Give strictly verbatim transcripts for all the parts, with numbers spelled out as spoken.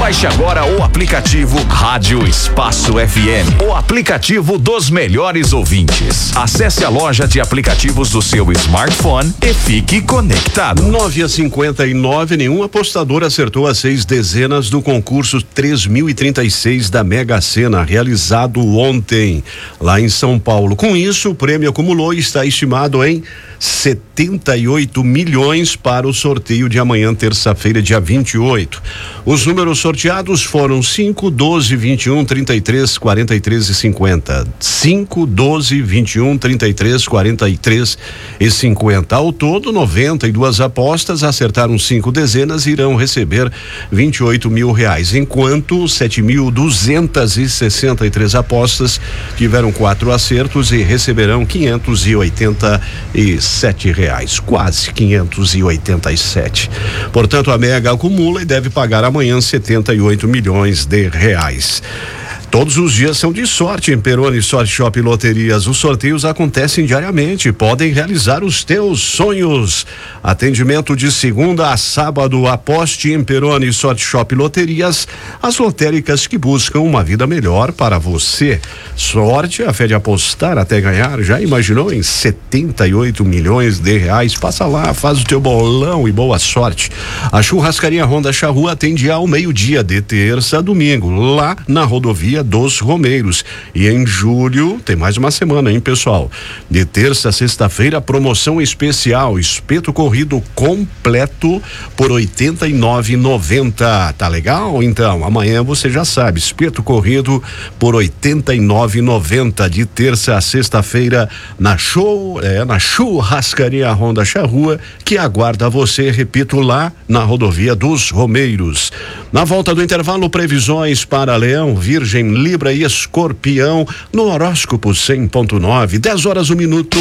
Baixe agora o aplicativo Rádio Espaço F M, o aplicativo dos melhores ouvintes. Acesse a loja de aplicativos do seu smartphone e fique conectado. nove a cinquenta e nove, nenhum apostador acertou as seis dezenas do concurso três mil e trinta e seis da Mega Sena, realizado ontem lá em São Paulo. Com isso, o prêmio acumulou e está estimado em setenta e oito milhões para o sorteio de amanhã, terça-feira, dia vinte e oito. Os números sorteados foram cinco, doze, vinte e um, trinta e três, quarenta e três e cinquenta. cinco, doze, vinte e um, trinta e três, quarenta e três e cinquenta. Ao todo, noventa e duas apostas acertaram cinco dezenas e irão receber vinte e oito mil reais, enquanto sete mil duzentas e sessenta e três apostas tiveram quatro acertos e receberão quinhentos e oitenta e sete reais, quase quinhentos e oitenta e sete. Portanto, a Mega acumula e deve pagar amanhã setenta e oito milhões de reais. Todos os dias são de sorte em Peroni Sorte Shop Loterias. Os sorteios acontecem diariamente. Podem realizar os teus sonhos. Atendimento de segunda a sábado. Aposte em Peroni Sorte Shop Loterias, as lotéricas que buscam uma vida melhor para você. Sorte, a fé de apostar até ganhar. Já imaginou em setenta e oito milhões de reais? Passa lá, faz o teu bolão e boa sorte. A Churrascaria Ronda Charrua atende ao meio-dia de terça a domingo, lá na rodovia dos Romeiros. E em julho tem mais uma semana, hein, pessoal? De terça a sexta-feira, promoção especial, espeto corrido completo por oitenta e nove reais e noventa centavos. Tá legal? Então, amanhã você já sabe, espeto corrido por oitenta e nove reais e noventa centavos, de terça a sexta-feira na show, é, na Churrascaria Ronda Charrua, que aguarda você, repito, lá na rodovia dos Romeiros. Na volta do intervalo, previsões para Leão, Virgem, Libra e Escorpião no horóscopo cem ponto nove, dez horas um minuto.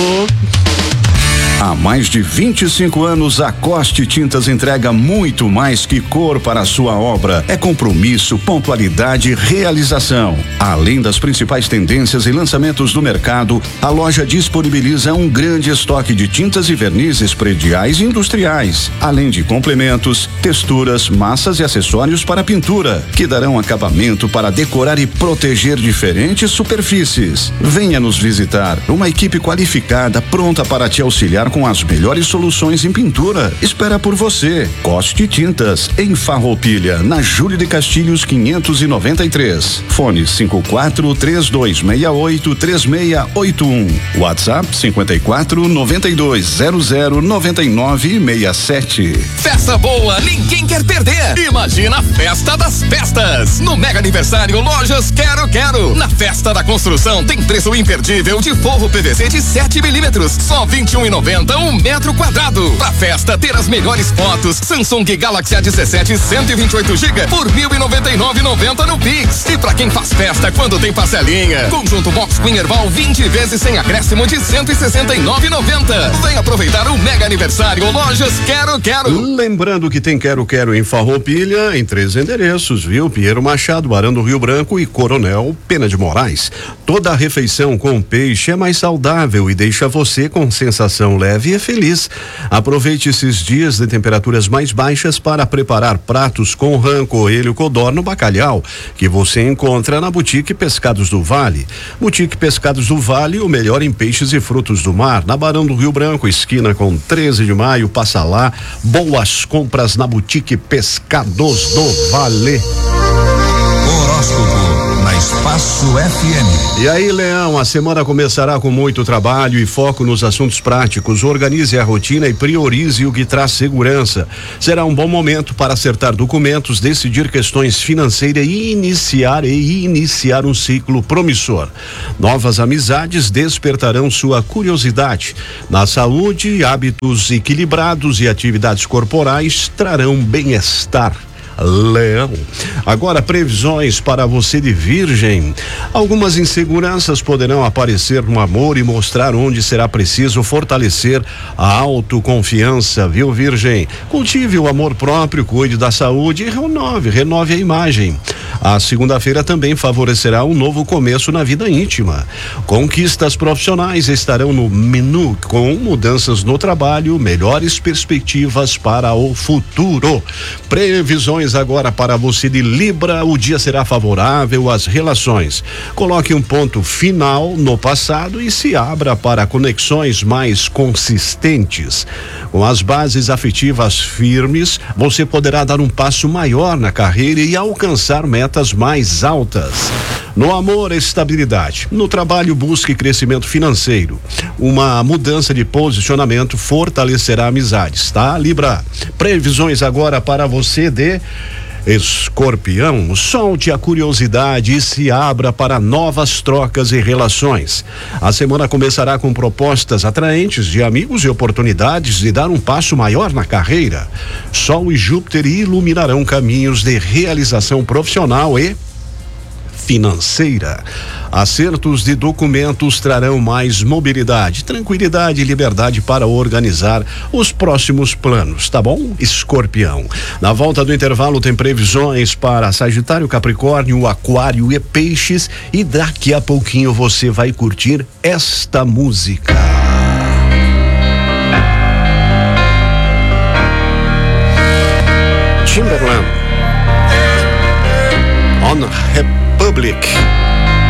Há mais de vinte e cinco anos, a Coste Tintas entrega muito mais que cor para a sua obra. É compromisso, pontualidade e realização. Além das principais tendências e lançamentos do mercado, a loja disponibiliza um grande estoque de tintas e vernizes prediais e industriais, além de complementos, texturas, massas e acessórios para pintura, que darão acabamento para decorar e proteger diferentes superfícies. Venha nos visitar. Uma equipe qualificada pronta para te auxiliar com as melhores soluções em pintura. Espera por você. Coste Tintas, em Farroupilha, na Júlio de Castilhos quinhentos e noventa e três. Fone cinco quatro três dois seis oito três seis oito um. WhatsApp cinquenta e quatro, noventa e dois, zero zero, noventa e nove, sessenta e sete. Festa boa, ninguém quer perder. Imagina a Festa das Festas. No Mega Aniversário Lojas Quero Quero. Na Festa da Construção tem preço imperdível de forro P V C de sete milímetros, só vinte e um reais e noventa centavos um metro quadrado. Pra festa ter as melhores fotos, Samsung Galaxy A dezessete cento e vinte e oito gigas por mil e noventa e nove reais e noventa centavos no Pix. E pra quem faz festa quando tem parcelinha, conjunto Box Queen Herbal vinte vezes sem acréscimo de cento e sessenta e nove reais e noventa centavos. Vem aproveitar o Mega Aniversário Lojas Quero Quero. Lembrando que tem Quero Quero em Farroupilha, em três endereços, viu? Pinheiro Machado, Barão do Rio Branco e Coronel Pena de Moraes. Toda a refeição com peixe é mais saudável e deixa você com sensação leve e feliz. Aproveite esses dias de temperaturas mais baixas para preparar pratos com rã, coelho, codorna, bacalhau, que você encontra na Boutique Pescados do Vale. Boutique Pescados do Vale, o melhor em peixes e frutos do mar, na Barão do Rio Branco, esquina com treze de maio, passa lá. Boas compras na Boutique Pescados do Vale. Horóscopo na Espaço F M. E aí, Leão, a semana começará com muito trabalho e foco nos assuntos práticos. Organize a rotina e priorize o que traz segurança. Será um bom momento para acertar documentos, decidir questões financeiras e iniciar e iniciar um ciclo promissor. Novas amizades despertarão sua curiosidade. Na saúde, hábitos equilibrados e atividades corporais trarão bem-estar. Leão. Agora, previsões para você de Virgem. Algumas inseguranças poderão aparecer no amor e mostrar onde será preciso fortalecer a autoconfiança, viu, Virgem? Cultive o amor próprio, cuide da saúde e renove, renove a imagem. A segunda-feira também favorecerá um novo começo na vida íntima. Conquistas profissionais estarão no menu, com mudanças no trabalho, melhores perspectivas para o futuro. Previsões agora para você de Libra: o dia será favorável às relações. Coloque um ponto final no passado e se abra para conexões mais consistentes. Com as bases afetivas firmes, você poderá dar um passo maior na carreira e alcançar metas mais altas. No amor, estabilidade. No trabalho, busque crescimento financeiro. Uma mudança de posicionamento fortalecerá amizades, tá, Libra? Previsões agora para você de Escorpião: solte a curiosidade e se abra para novas trocas e relações. A semana começará com propostas atraentes de amigos e oportunidades de dar um passo maior na carreira. Sol e Júpiter iluminarão caminhos de realização profissional e financeira. Acertos de documentos trarão mais mobilidade, tranquilidade e liberdade para organizar os próximos planos, tá bom, Escorpião? Na volta do intervalo tem previsões para Sagitário, Capricórnio, Aquário e Peixes, e daqui a pouquinho você vai curtir esta música. Timberland, On Republic.